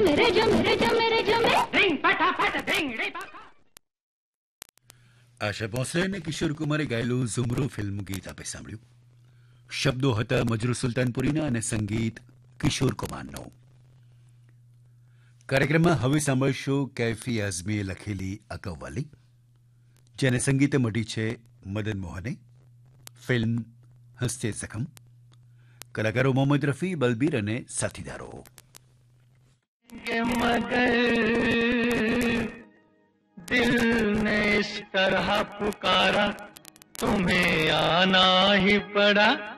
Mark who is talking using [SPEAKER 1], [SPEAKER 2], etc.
[SPEAKER 1] રે જમે
[SPEAKER 2] ઢીંગ ફટાફટ ઢીંગ રે પાકા.
[SPEAKER 3] આશા ભોસલે અને કિશોર કુમારે ગાયેલું ઝુમરો ફિલ્મ ગીત આપે સાંભળ્યું. શબ્દો હતા મજરૂ સુલતાનપુરીના અને સંગીત કિશોર કુમારનો. કાર્યક્રમમાં હવે સાંભળશો કૈફી આઝમીએ લખેલી આ કવ્વાલી, જેને સંગીતે મઢી છે મદન મોહને. ફિલ્મ હસ્તે જખમ. કલાકારો મોહમ્મદ રફી, બલબીર અને સાથીદારો.
[SPEAKER 4] मगर दिल ने इस तरह पुकारा, तुम्हें आना ही पड़ा.